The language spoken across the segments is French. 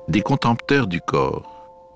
Des contempteurs du corps.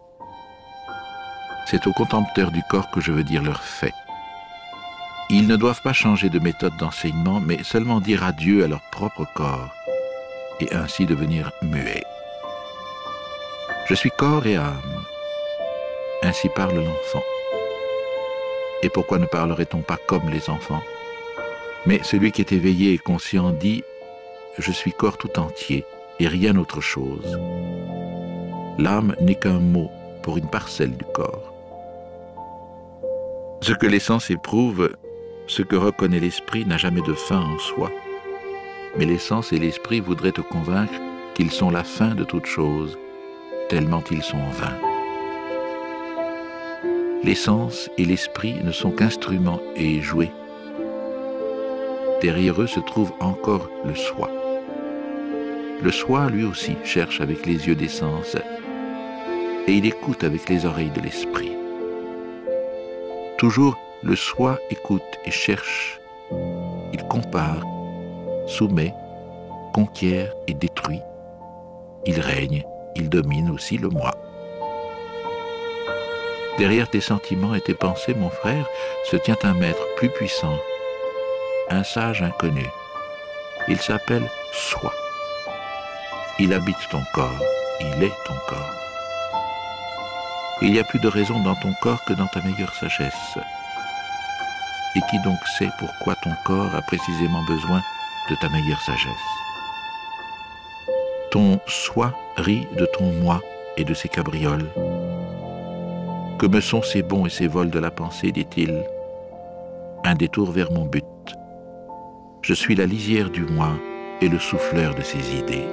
C'est aux contempteurs du corps que je veux dire leurs faits. Ils ne doivent pas changer de méthode d'enseignement, mais seulement dire adieu à leur propre corps, et ainsi devenir muets. Je suis corps et âme. Ainsi parle l'enfant. Et pourquoi ne parlerait-on pas comme les enfants? Mais celui qui est éveillé et conscient dit « Je suis corps tout entier et rien autre chose ». L'âme n'est qu'un mot pour une parcelle du corps. Ce que les sens éprouvent, ce que reconnaît l'esprit n'a jamais de fin en soi. Mais les sens et l'esprit voudraient te convaincre qu'ils sont la fin de toute chose, tellement ils sont vains. Les sens et l'esprit ne sont qu'instruments et jouets. Derrière eux se trouve encore le soi. Le soi, lui aussi, cherche avec les yeux des sens, et il écoute avec les oreilles de l'esprit. Toujours, le soi écoute et cherche. Il compare, soumet, conquiert et détruit. Il règne, il domine aussi le moi. Derrière tes sentiments et tes pensées, mon frère, se tient un maître plus puissant, un sage inconnu. Il s'appelle Soi. Il habite ton corps, il est ton corps. Il n'y a plus de raison dans ton corps que dans ta meilleure sagesse. Et qui donc sait pourquoi ton corps a précisément besoin de ta meilleure sagesse? Ton soi rit de ton moi et de ses cabrioles. Que me sont ces bons et ces vols de la pensée, dit-il, un détour vers mon but. Je suis la lisière du moi et le souffleur de ses idées.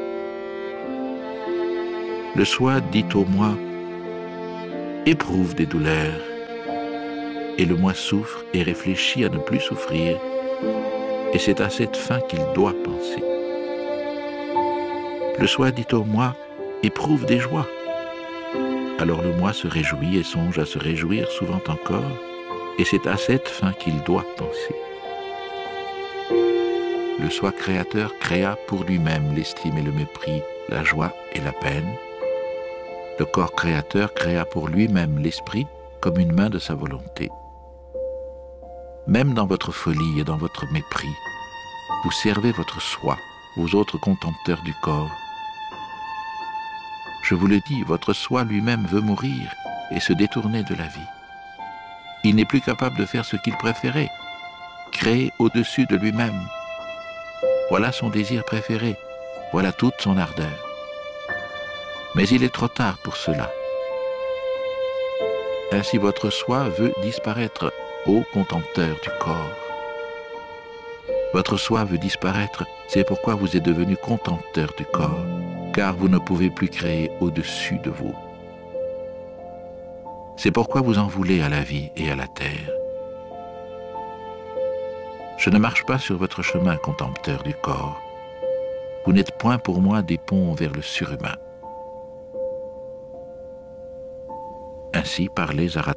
Le soi dit au moi, éprouve des douleurs, et le moi souffre et réfléchit à ne plus souffrir, et c'est à cette fin qu'il doit penser. Le soi dit au moi, éprouve des joies. Alors le moi se réjouit et songe à se réjouir souvent encore, et c'est à cette fin qu'il doit penser. Le soi créateur créa pour lui-même l'estime et le mépris, la joie et la peine. Le corps créateur créa pour lui-même l'esprit comme une main de sa volonté. Même dans votre folie et dans votre mépris, vous servez votre soi, vous autres contempteurs du corps. Je vous le dis, votre soi lui-même veut mourir et se détourner de la vie. Il n'est plus capable de faire ce qu'il préférait, créer au-dessus de lui-même. Voilà son désir préféré, voilà toute son ardeur. Mais il est trop tard pour cela. Ainsi votre soi veut disparaître, ô contempteur du corps. Votre soi veut disparaître, c'est pourquoi vous êtes devenu contempteur du corps, car vous ne pouvez plus créer au-dessus de vous. C'est pourquoi vous en voulez à la vie et à la terre. Je ne marche pas sur votre chemin, contempteur du corps. Vous n'êtes point pour moi des ponts vers le surhumain. Ainsi parlait Zarathustra.